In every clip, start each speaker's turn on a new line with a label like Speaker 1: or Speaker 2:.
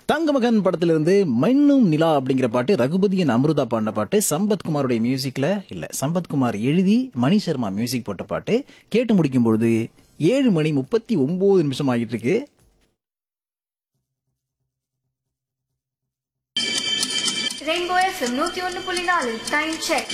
Speaker 1: தங்கமகன் படத்திலிருந்து மைன்னும் நிலா அப்படிங்கிற பாட்டு ரகுபதியின் அமிர்தா பாடின பாட்டு சம்பத்குமாருடைய மியூசிக்ல இல்ல சம்பத்குமார் எழுதி மணி சர்மா மியூசிக் போட்ட பாட்டு கேட்டு முடிக்கும் பொழுது 7:39 ஆகிட்டு இருக்கு.
Speaker 2: Rainbow FM 101.4 time check.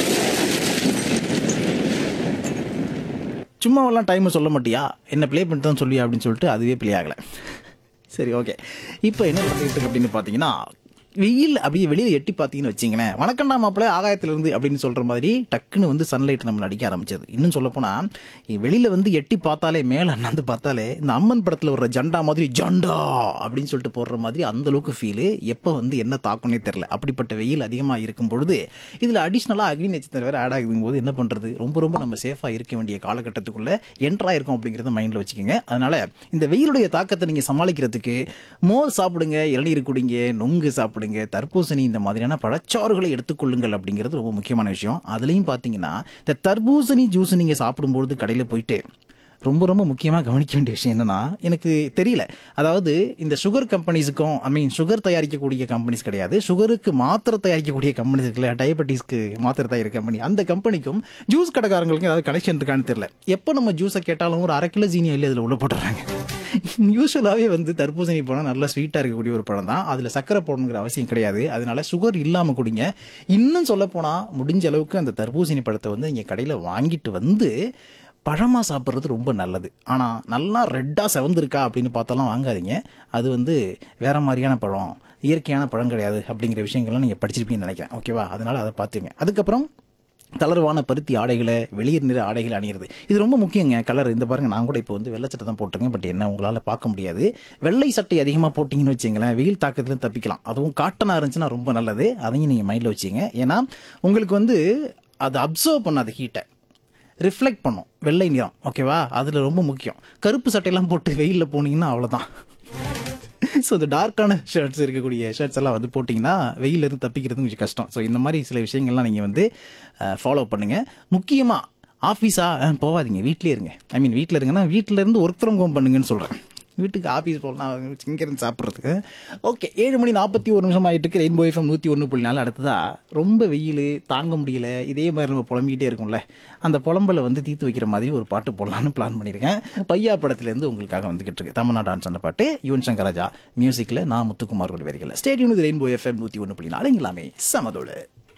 Speaker 1: சும்மாவெல்லாம் time சொல்ல மாட்டியா, என்ன ப்ளே பண்ணிட்டு தான் சொல்லியா அப்படின்னு சொல்லிட்டு அதுவே ப்ளே ஆகலை. சரி, ஓகே. இப்போ என்ன பண்ணிட்டு இருக்கு அப்படின்னு பார்த்தீங்கன்னா, வெயில் அப்படியே வெளியில் எட்டி பார்த்தீங்கன்னு வச்சிங்களேன், வணக்கம்டா மாப்பிள்ளை ஆகாயத்திலிருந்து அப்படின்னு சொல்கிற மாதிரி டக்குன்னு வந்து சன்லைட் நம்மளை அடிக்க ஆரம்பிச்சது. இன்னும் சொல்லப்போனால் வெளியில் வந்து எட்டி பார்த்தாலே மேலே அண்ணாந்து பார்த்தாலே இந்த அம்மன் படத்தில் வர்ற ஜண்டா மாதிரி ஜண்டா அப்படின்னு சொல்லிட்டு போடுற மாதிரி அந்தளவுக்கு ஃபீலு. எப்போ வந்து என்ன தாக்கம்னே தெரில. அப்படிப்பட்ட வெயில் அதிகமாக இருக்கும் பொழுது இதில் அடிஷ்னலாக அக்னி நட்சத்திரம் வேறு ஆட் ஆகுதும் போது என்ன பண்ணுறது, ரொம்ப ரொம்ப நம்ம சேஃபாக இருக்க வேண்டிய காலகட்டத்துக்குள்ளே என்ட்ராக இருக்கும் அப்படிங்கிறத மைண்டில் வச்சுக்கோங்க. அதனால் இந்த வெயிலுடைய தாக்கத்தை நீங்கள் சமாளிக்கிறதுக்கு மோர் சாப்பிடுங்க, இளநீர் குடிங்க, நொங்கு சாப்பிடுங்க, தர்பூசணி, இந்த மாதிரியான பழச்சாறுகளை எடுத்துக்கொள்ளுங்கள் அப்படிங்கிறது ரொம்ப முக்கியமான விஷயம். அதுலேயும் பார்த்தீங்கன்னா இந்த தர்பூசணி ஜூஸ் நீங்கள் சாப்பிடும்பொழுது கடையில் போயிட்டு ரொம்ப ரொம்ப முக்கியமாக கவனிக்க வேண்டிய விஷயம் என்னன்னா, எனக்கு தெரியல, அதாவது இந்த சுகர் கம்பெனிஸுக்கும் சுகர் தயாரிக்கக்கூடிய கம்பெனிஸ் கிடையாது, சுகருக்கு மாத்திரை தயாரிக்கக்கூடிய கம்பெனிஸ் இருக்குல்ல, டயபெட்டிஸ்க்கு மாத்திரை தயாரிக்க கம்பெனி, அந்த கம்பெனிக்கும் ஜூஸ் கடைக்காரங்களுக்கும் ஏதாவது கனெக்ஷன் இருக்கான்னு தெரியல. எப்போ நம்ம ஜூஸை கேட்டாலும் ஒரு 1/2 கிலோ ஜீனி அள்ளி அதில் உள்ள போட்டுறாங்க. யூஸ்வலாகவே வந்து தர்பூசணி பழம் நல்லா ஸ்வீட்டாக இருக்கக்கூடிய ஒரு பழம் தான், அதில் சர்க்கரை போடணுங்கிற அவசியம் கிடையாது. அதனால சுகர் இல்லாமல் குடிங்க. இன்னும் சொல்லப்போனால் முடிஞ்ச அளவுக்கு அந்த தர்பூசணி பழத்தை வந்து நீங்கள் கடையில் வாங்கிட்டு வந்து பழமாக சாப்பிட்றது ரொம்ப நல்லது. ஆனால் நல்லா ரெட்டாக செவந்திருக்கா அப்படின்னு பார்த்தாலாம் வாங்காதீங்க. அது வந்து வேற மாதிரியான பழம், இயற்கையான பழம் கிடையாது அப்படிங்கிற விஷயங்கள்லாம் நீங்கள் படிச்சிருப்பீங்கன்னு நினைக்கிறேன். ஓகேவா? அதனால் அதை பார்த்துங்க. அதுக்கப்புறம் தளர்வான பருத்தி ஆடைகளை, வெளிர் நிற ஆடைகளை அணியிறது, இது ரொம்ப முக்கியங்க. கலர் இந்த பாருங்கள், நான் கூட இப்போ வந்து வெள்ளை சட்டை தான் போட்டிருக்கேன். பட் என்ன உங்களால் பார்க்க முடியாது, வெள்ளை சட்டை அதிகமாக போட்டிங்கன்னு வச்சிங்களேன், வெயில் தாக்கத்துலேருந்து தப்பிக்கலாம். அதுவும் காட்டனாக இருந்துச்சுன்னா ரொம்ப நல்லது. அதையும் நீங்கள் மைண்டில் வச்சுங்க. ஏன்னா உங்களுக்கு வந்து அது அப்சர்வ் பண்ணாது, ஹீட்டை ரிஃப்ளெக்ட் பண்ணும் வெள்ளை நிறம். ஓகேவா? அதில் ரொம்ப முக்கியம். கருப்பு சட்டையெல்லாம் போட்டு வெயிலில் போனீங்கன்னா அவ்வளோதான். ஸோ இந்த டார்க்கான ஷர்ட்ஸ் இருக்கக்கூடிய ஷர்ட்ஸ் எல்லாம் வந்து போட்டிங்கன்னா வெயிலேருந்து தப்பிக்கிறது கொஞ்சம் கஷ்டம். ஸோ இந்த மாதிரி சில விஷயங்கள்லாம் நீங்கள் வந்து ஃபாலோ பண்ணுங்கள். முக்கியமாக ஆஃபீஸாக போகாதீங்க, வீட்டிலே இருங்க. வீட்டில் இருங்கன்னா வீட்டிலேருந்து ஒர்க் ஃப்ரம் ஹோம் பண்ணுங்கன்னு சொல்கிறேன். வீட்டுக்கு ஆஃபீஸ் போகலாம் இங்கேருந்து சாப்பிட்றதுக்கு. ஓகே, 7:41 ஆகிட்டு இருக்கு. Rainbow FM 101.4. அடுத்ததா ரொம்ப வெயில் தாங்க முடியல, இதே மாதிரி நம்ம புலம்பிக்கிட்டே இருக்கும்ல, அந்த புலம்பலை வந்து தீர்த்து வைக்கிற மாதிரி ஒரு பாட்டு போடலான்னு பிளான் பண்ணியிருக்கேன். பையா படத்துலேருந்து உங்களுக்காக வந்துகிட்டு இருக்கு தமிழ்நாடு டான்ஸ் அந்த பாட்டு. யுவன் சங்கர் ராஜா மியூசிக்கில், நான் முத்துக்குமாரோட வரிகளில். ஸ்டேடியம் ரெயின்போ எஃப்எம் 101.4 எல்லாமே சமதோடு.